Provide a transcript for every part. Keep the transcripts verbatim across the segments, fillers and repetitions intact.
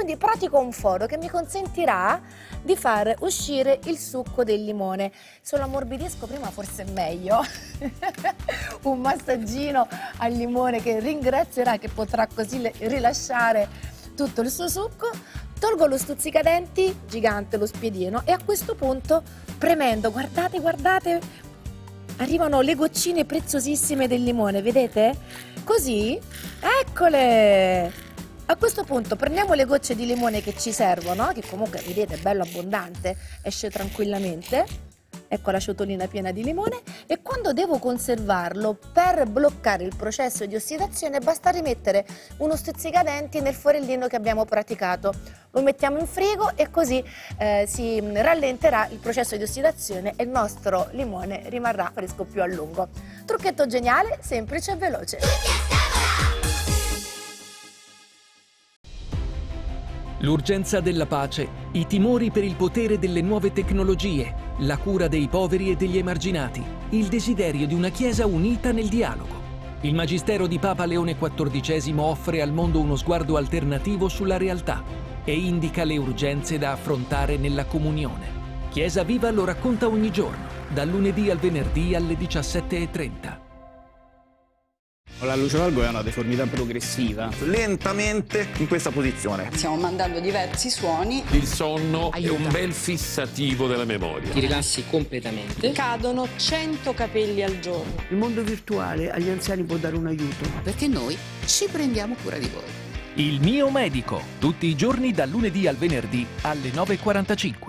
quindi pratico un foro che mi consentirà di far uscire il succo del limone. Se lo ammorbidisco prima forse è meglio. Un massaggino al limone che ringrazierà, che potrà così rilasciare tutto il suo succo. Tolgo lo stuzzicadenti gigante, lo spiedino, e a questo punto premendo, guardate, guardate, arrivano le goccine preziosissime del limone, vedete? Così, eccole! A questo punto prendiamo le gocce di limone che ci servono, che comunque, vedete, è bello abbondante, esce tranquillamente. Ecco la ciotolina piena di limone, e quando devo conservarlo, per bloccare il processo di ossidazione basta rimettere uno stuzzicadenti nel forellino che abbiamo praticato. Lo mettiamo in frigo e così eh, si rallenterà il processo di ossidazione e il nostro limone rimarrà fresco più a lungo. Trucchetto geniale, semplice e veloce. L'urgenza della pace, i timori per il potere delle nuove tecnologie, la cura dei poveri e degli emarginati, il desiderio di una Chiesa unita nel dialogo. Il Magistero di Papa Leone quattordicesimo offre al mondo uno sguardo alternativo sulla realtà e indica le urgenze da affrontare nella comunione. Chiesa Viva lo racconta ogni giorno, dal lunedì al venerdì alle diciassette e trenta. La luce valgo è una deformità progressiva. Lentamente in questa posizione. Stiamo mandando diversi suoni. Il sonno Aiuta. è un bel fissativo della memoria. Ti rilassi completamente. Cadono cento capelli al giorno. Il mondo virtuale agli anziani può dare un aiuto. Perché noi ci prendiamo cura di voi. Il mio medico, tutti i giorni dal lunedì al venerdì alle nove e quarantacinque.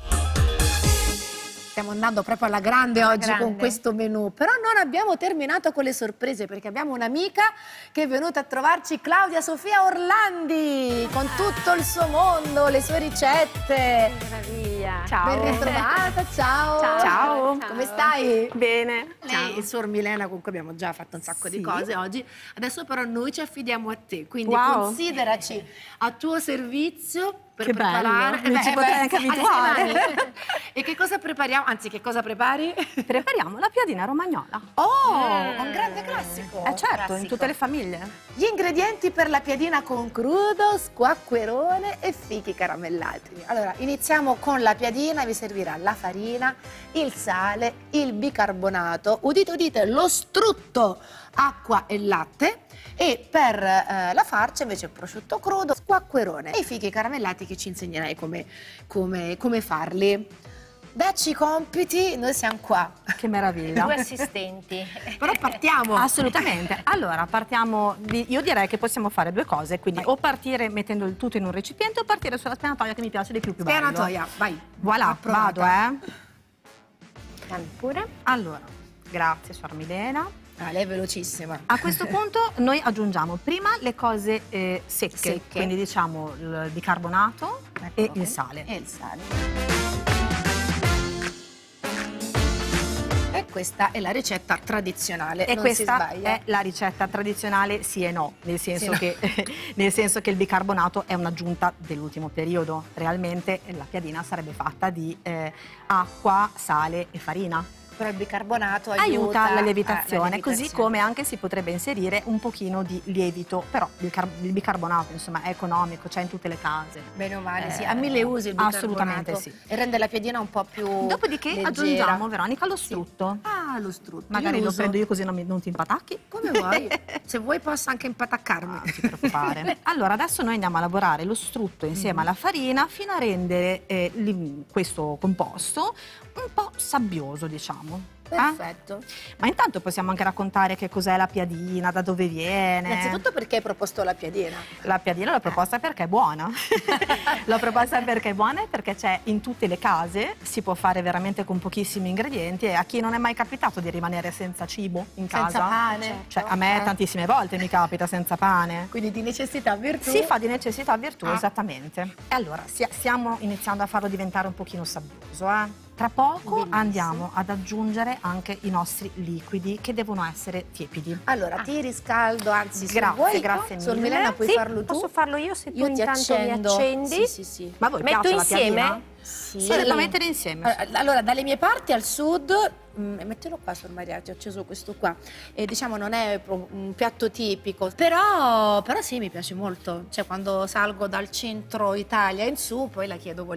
Stiamo andando proprio alla grande alla oggi grande. con questo menù, però non abbiamo terminato con le sorprese, perché abbiamo un'amica che è venuta a trovarci, Claudia Sofia Orlandi, con tutto il suo mondo, le sue ricette. Che meraviglia. Ciao. Ben ritrovata, ciao. Ciao. Ciao. Ciao. Come stai? Bene. Lei e Sor Milena, con cui abbiamo già fatto un sacco di cose oggi, adesso però noi ci affidiamo a te, quindi Wow. consideraci a tuo servizio per Che preparare. bello, mi ci potrei anche alle abituare. mani. E che cosa prepariamo? Anzi, che cosa prepari? Prepariamo la piadina romagnola. Oh, Mm. un grande classico. Eh certo, Classico. in tutte le famiglie. Gli ingredienti per la piadina con crudo, squacquerone e fichi caramellati. Allora, iniziamo con la piadina. Vi servirà la farina, il sale, il bicarbonato, udite udite, lo strutto, acqua e latte. E per eh, la farcia invece prosciutto crudo, squacquerone e i fichi caramellati, che ci insegnerai come, come, come farli. Dacci i compiti, noi siamo qua. Che meraviglia. Due assistenti. Però partiamo. Assolutamente. Allora, partiamo di, io direi che possiamo fare due cose, quindi Vai. o partire mettendo il tutto in un recipiente o partire sulla spianatoia, che mi piace di più, più bello. Spianatoia, vai. Voilà, Approvata. vado, eh. Dammi pure. Allora, grazie Suor Milena. Ah, lei è velocissima. A questo punto noi aggiungiamo prima le cose eh, secche, Secche. quindi diciamo il bicarbonato Eccolo e qui. il sale. E il sale. E questa è la ricetta tradizionale, E non questa si sbaglia. è la ricetta tradizionale sì e no, nel senso, Sì, no. che, nel senso che il bicarbonato è un'aggiunta dell'ultimo periodo. Realmente la piadina sarebbe fatta di eh, acqua, sale e farina. Però il bicarbonato Aiuta, aiuta, la eh, lievitazione, la lievitazione. così come anche si potrebbe inserire un pochino di lievito, però il, car- il bicarbonato insomma è economico, c'è in tutte le case. Bene o male, Eh, sì, ha mille usi il bicarbonato. assolutamente sì. E rende la piadina un po' più Dopodiché leggera. aggiungiamo, Veronica, lo strutto. Ah, lo strutto. Magari io lo uso. prendo io così non, mi, non ti impatacchi. Come vuoi. Se vuoi posso anche impataccarmi. Non ti preoccupare. Allora, adesso noi andiamo a lavorare lo strutto insieme alla farina fino a rendere eh, li- questo composto un po' sabbioso, diciamo. Perfetto. Ma intanto possiamo anche raccontare che cos'è la piadina, da dove viene. Innanzitutto, perché hai proposto la piadina? La piadina l'ho proposta perché è buona. L'ho proposta perché è buona e perché c'è in tutte le case, si può fare veramente con pochissimi ingredienti, e a chi non è mai capitato di rimanere senza cibo in casa. Senza pane. Cioè, a me Eh. tantissime volte mi capita senza pane. Quindi di necessità virtù. Si fa di necessità virtù, Ah. esattamente. E allora, si- stiamo iniziando a farlo diventare un pochino sabbioso, eh? Tra poco Bellissimo. andiamo ad aggiungere anche i nostri liquidi che devono essere tiepidi. Allora, ti riscaldo, anzi, se Grazie, vuoi, grazie Sor mille. Milena, puoi Sì, farlo tu? posso farlo io se tu Io ti intanto accendo. mi accendi. Sì, sì, sì. Ma a voi Metto piace la insieme? piadina? Sì. Sì, da mettere insieme. Allora, allora, dalle mie parti al sud, mm, mettilo qua, Sor Maria, ti ho acceso questo qua. E diciamo non è pro- un piatto tipico, però, però sì, mi piace molto. Cioè, quando salgo dal centro Italia in su, poi la chiedo